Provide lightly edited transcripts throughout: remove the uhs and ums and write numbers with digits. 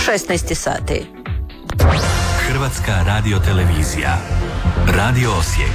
16 sati. Hrvatska radiotelevizija. Radio Osijek.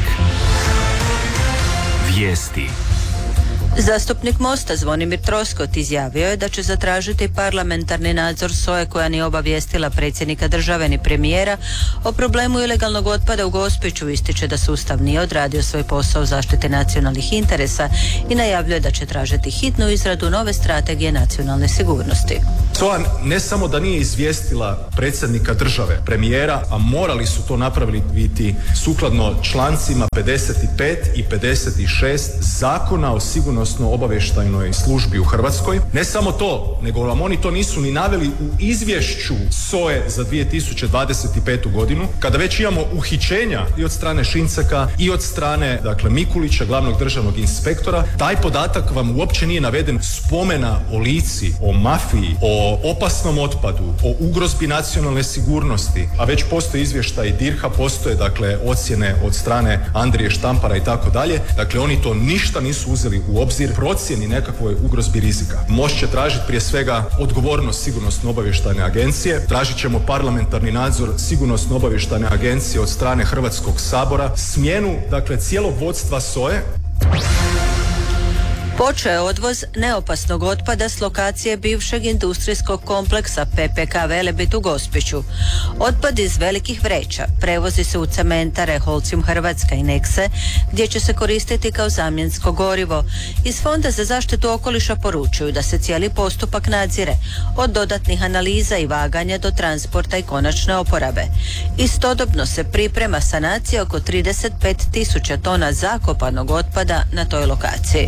Vijesti. Zastupnik Mosta Zvonimir Troskot izjavio je da će zatražiti parlamentarni nadzor SOA-e koja nije obavijestila predsjednika države ni premijera o problemu ilegalnog otpada u Gospiću. Ističe da sustav nije odradio svoj posao zaštite nacionalnih interesa i najavljuje da će tražiti hitnu izradu nove strategije nacionalne sigurnosti. SOA ne samo da nije izvijestila predsjednika države, premijera, a morali su to napraviti sukladno člancima 55 i 56 Zakona o sigurnosno-obavještajnoj službi u Hrvatskoj. Ne samo to, nego vam oni to nisu ni naveli u izvješću SOA-e za 2025. godinu, kada već imamo uhićenja i od strane Šinceka i od strane, Mikulića, glavnog državnog inspektora. Taj podatak vam uopće nije naveden. Spomena o Lici, o mafiji, o opasnom otpadu, o ugrozbi nacionalne sigurnosti, a već postoji izvještaj DIRH-a, postoje ocjene od strane Andrije Štampara i tako dalje. Oni to ništa nisu uzeli u obzir procjeni nekakvoj ugrozbi rizika. Most će tražiti prije svega odgovornost sigurnosno-obavještajne agencije, tražit ćemo parlamentarni nadzor sigurnosno-obavještajne agencije od strane Hrvatskog sabora, smjenu cijelog vodstva SOA-e. Počeo je odvoz neopasnog otpada s lokacije bivšeg industrijskog kompleksa PPK Velebit u Gospiću. Otpad iz velikih vreća prevozi se u cementare Holcim Hrvatska i Nexe, gdje će se koristiti kao zamjensko gorivo. Iz Fonda za zaštitu okoliša poručuju da se cijeli postupak nadzire, od dodatnih analiza i vaganja do transporta i konačne oporabe. Istodobno se priprema sanacija oko 35.000 tona zakopanog otpada na toj lokaciji.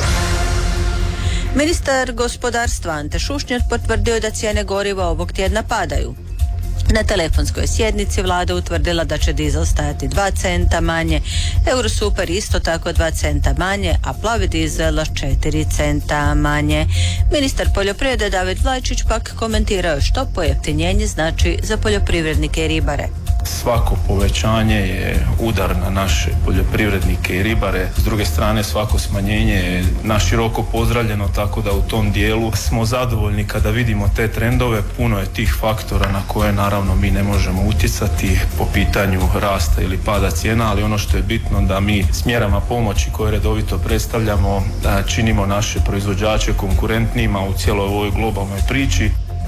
Ministar gospodarstva Ante Šušnjar potvrdio je da cijene goriva ovog tjedna padaju. Na telefonskoj sjednici vlada utvrdila da će dizel stajati 2 centa manje, Eurosuper isto tako 2 centa manje, a plavi dizel 4 centa manje. Ministar poljoprivrede David Vlajčić pak komentirao je što pojeftinjenje znači za poljoprivrednike i ribare. Svako povećanje je udar na naše poljoprivrednike i ribare, s druge strane svako smanjenje je naširoko pozdravljeno, tako da u tom dijelu smo zadovoljni kada vidimo te trendove. Puno je tih faktora na koje naravno mi ne možemo utjecati po pitanju rasta ili pada cijena, ali ono što je bitno da mi s mjerama pomoći koje redovito predstavljamo da činimo naše proizvođače konkurentnijima u cijeloj ovoj globalnoj priči.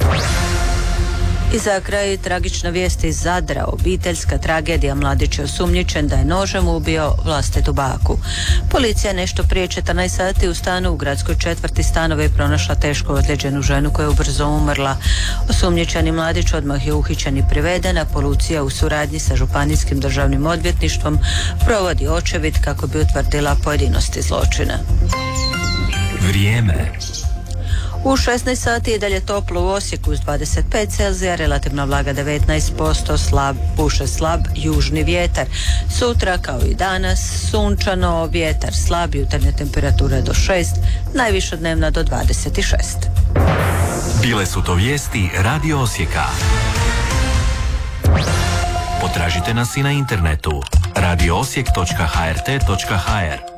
I za kraj tragična vijest iz Zadra, obiteljska tragedija. Mladić je osumnjičen da je nožem ubio vlastitu baku. Policija nešto prije 14 sati u stanu u gradskoj četvrti Stanove pronašla teško ozlijeđenu ženu koja je ubrzo umrla. Osumnjičeni mladić odmah je uhićen i priveden, a policija u suradnji sa Županijskim državnim odvjetništvom provodi očevid kako bi utvrdila pojedinosti zločina. Vrijeme. U 16 sati je dalje toplo u Osijeku s 25 Celzija, relativna vlaga 19%, puše slab južni vjetar. Sutra kao i danas sunčano, vjetar slab, jutarnje temperature do 6, najviša dnevna do 26. Bile su to vijesti Radio Osijeka. Potražite nas i na internetu radioosijek.hrt.hr.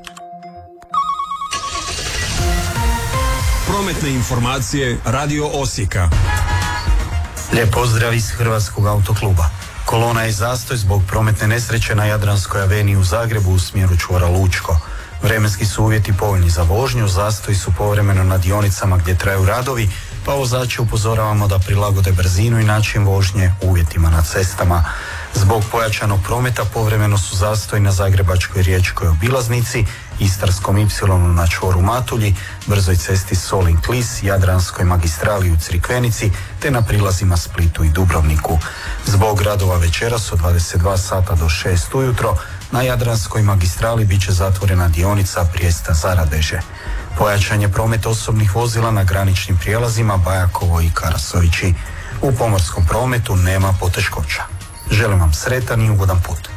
Prometne informacije Radio Osijeka. Lijep pozdrav iz Hrvatskog autokluba. Kolona je zastoj zbog prometne nesreće na Jadranskoj aveniji u Zagrebu u smjeru čvora Lučko. Vremenski su uvjeti povoljni za vožnju, zastoji su povremeno na dionicama gdje traju radovi, pa vozače upozoravamo da prilagode brzinu i način vožnje uvjetima na cestama. Zbog pojačanog prometa povremeno su zastoji na Zagrebačkoj riječkoj obilaznici, Istarskom Y na čvoru Matulji, brzoj cesti Solin-Klis, Jadranskoj magistrali u Crikvenici te na prilazima Splitu i Dubrovniku. Zbog radova večeras od 22 sata do 6 ujutro na Jadranskoj magistrali bit će zatvorena dionica Prijesta-Zaradeže. Pojačan je promet osobnih vozila na graničnim prijelazima Bajakovo i Karasovići. U pomorskom prometu nema poteškoća. Želim vam sretan i ugodan put.